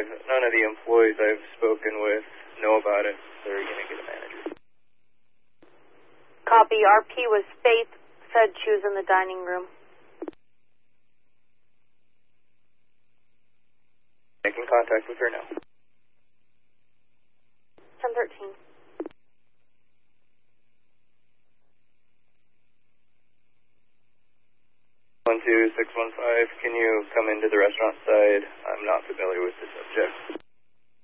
None of the employees I've spoken with know about it. They're going to get a manager. Copy. RP was Faith. Said she was in the dining room. Making contact with her now. 1013. 12615, can you come into the restaurant side? I'm not familiar with the subject.